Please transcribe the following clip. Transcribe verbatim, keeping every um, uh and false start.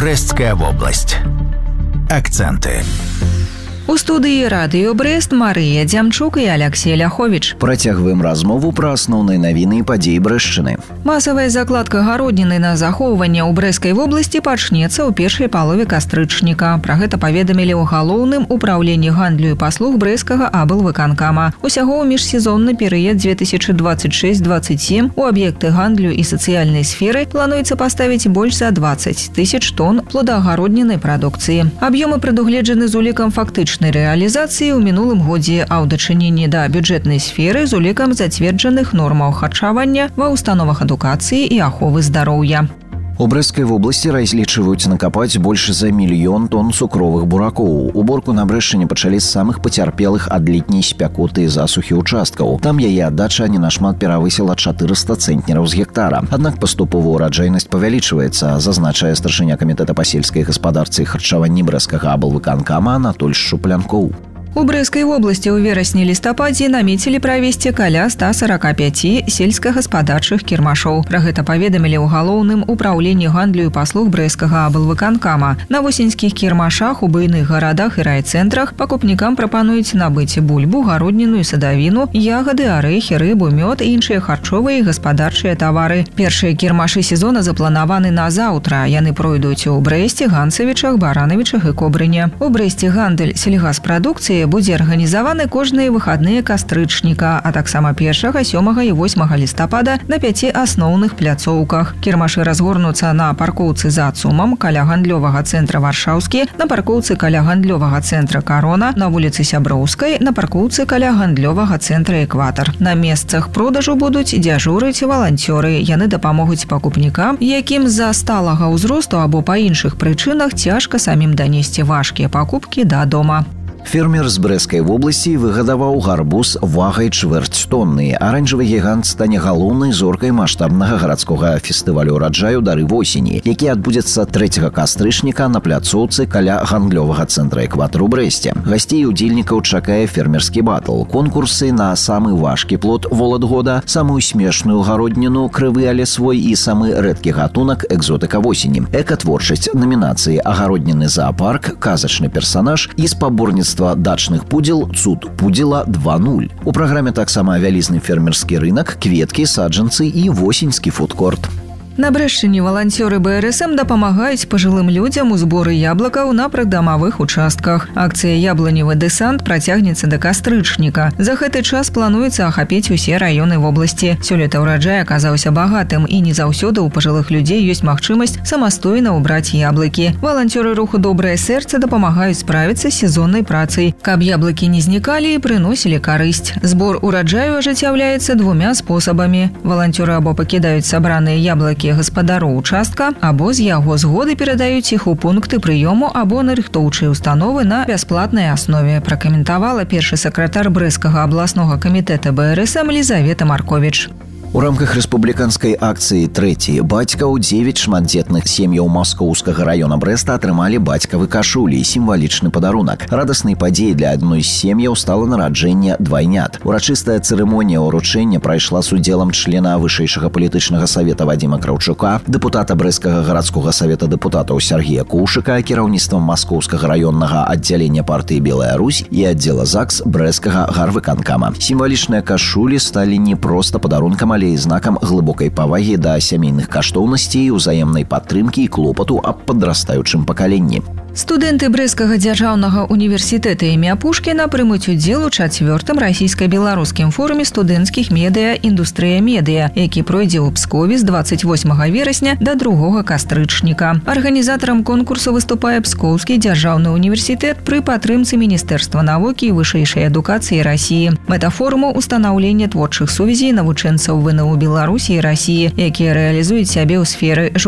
Брестская область. Акценты. У студыі радыё Брэст Марыя Дзямчук і Алексей Ляховіч. Працягваем размову пра асноўныя навіны і падзеі Брэшчыны. Масавая закладка гародніны на захоўванне ў Брэсцкай вобласці пачнецца ў першай палове кастрычніка. Пра гэта паведамілі ў галоўным управленні гандлю і паслуг Брэсцкага аблвыканкама. Усяго ў міжсезонны перыяд две тысячи двадцать шесть двадцать семь у аб'екты гандлю і сацыяльнай сферы плануецца паставіць больш за двадцать тысяч тонн плодагароднінай прадукцыі. Аб'ёмы прадугледжаны з улікам фактычна рэалізацыі ў минулым годзе, а ў дачыненні да бюджэтнай сферы з улікам зацверджаных нормаў харчавання ва ўстановах адукацыі і аховы здароўя. У Брэсцкай вобласці разлічваюць накапаць больш за мільён тонн цукровых буракоў. Уборку на Брэшчыне пачалі з самых пацярпелых ад летняй спякоты і засухі ўчасткаў. Там яе аддача не нашмат перавысіла чатырыста цэнтнераў з гектара. Аднак паступова ўраджайнасць павялічваецца, зазначае старшыня камітэта па сельскай гаспадарцы і харчаванні Брэсцкага аблвыканкама Анатоль Шуплянкоў. У Брэсцкай вобласці ў верасні-лістападзе намецілі правесці каля ста сорока пяти сельскагаспадарчых кірмашоў. Пра гэта паведамілі ў галоўным управленні гандлю і паслуг Брэсцкага аблвыканкама. На восеньскіх кірмашах у буйных гарадах і райцэнтрах пакупнікам прапануюць набыць бульбу, гародніну і садавіну, ягады, арэхі, рыбу, мёд і іншыя харчовыя і гаспадарчыя тавары. Першыя кірмашы сезона запланаваны на заўтра. Яны пройдуць у Брэсце, Ганцавічах, Баранавічах і Кобрыне. У Брэсце гандаль сельгаспрадукцыі будзе арганізаваны кожныя выхадныя кастрычніка, а таксама першага, сёмага і восьмага лістапада на пяці асноўных пляцоўках. Кірмашы разгорнуцца на паркоўцы за ЦУМам каля гандлёвага цэнтра Варшаўскі, на паркоўцы каля гандлёвага цэнтра Карона, на вуліцы Сяброўскай, на паркоўцы каля гандлёвага цэнтра Экватар. На месцах продажу будуць дзяжурыць валанцёры. Яны дапамогуць пакупнікам, якім з-за сталага ўзросту або па іншых прычынах цяжка самім данесці важкія пакупкі дадома. Фермер з Брэсцкай вобласці выгадаваў гарбуз вагай чвэрць тонны. Аранжавы гігант стане галоўнай зоркай маштабнага гарадскога фестывалю ураджаю дары восені, які адбудзецца трэцяга кастрычніка на пляцоўцы каля гандлёвага цэнтра Экватар у Брэсце. Гасцей і удзельнікаў чакае фермерскі батл, конкурсы на самы важкі плод волат года, самую смешную гародніну, крывы але свой і самы рэдкі гатунак экзотыка восені, экатворчасць, намінацыі агародніны зоапарк, казачны персанаж і спаборніцтва дачных пудзел «Цуд пудзела два нуль». У праграме таксама вялізны фермерскі рынак, кветкі, саджанцы і восеньскі фудкорт. На Брэшчыне валанцёры БРСМ дапамагаюць пажылым людзям у зборы яблыкаў на прыдамавых участках. Акцыя «Яблоневы дэсант» працягнецца да кастрычніка. За гэты час плануецца ахапіць усе раёны вобласці. Сёлета ўраджай аказаўся багатым, і не заўсёды ў пажылых людзей ёсць магчымасць самастойна ўбраць яблыкі. Валанцёры руху «Добрае сэрца» дапамагаюць справіцца з сезоннай працай, каб яблыкі не знікалі і прыносілі карысць. Збор ураджаю ажыццяўляецца двумя спосабамі. Валанцёры або пакідаюць сабраныя яблыкі гаспадару участка, або з яго згоды перадаюць іх у пункты прыёму або нарыхтоўчыя установы на бясплатнай аснове, пракаментавала першы сакратар Брэсцкага абласнога камітэта БРСМ Лізавета Марковіч. У рамках рэспубліканскай акцыі «Трэці бацькаў» дзевяць шматдзетных сем'яў маскоўскага раёна Брэста атрымалі бацькавы кашулі, сімвалічны падарунак. Радаснай падзеяй для адной з сем'яў стала нараджэнне двайнят. Урачыстая цырымонія ўручэння прайшла з удзелам члена вышэйшага палітычнага савета Вадзіма Краўчука, дэпутата Брэсцкага гарадскога савета дэпутатаў Сергея Коўшыка, кіраўніцтвам маскоўскага раённага аддзялення партыі «Белая Русь» і аддзела ЗАГС Брэсцкага гарвыканкама. Сімвалічныя кашулі сталі не проста падарункам, але і знакам глыбокай павагі да сямейных каштоўнасцей, узаемнай падтрымкі і клопату аб падрастаючым пакаленні. Студэнты Брэсцкага дзяржаўнага універсітэта імя Пушкіна прымуць удзел у чацвёртым расійска-беларускім форуме студэнцкіх медыа «Індустрыя медыа», які пройдзе ў Пскове з двадцать восьмага верасня да другога кастрычніка. Арганізатарам конкурсу выступае Пскоўскі дзяржаўны універсітэт пры падтрымцы Міністэрства навукі і вышэйшай адукацыі Расіі. Мэта форуму – устанаўленне творчых сувязей навучэнцаў ВНУ Беларусі і Расіі, якія рэалізуюць сябе ў сферы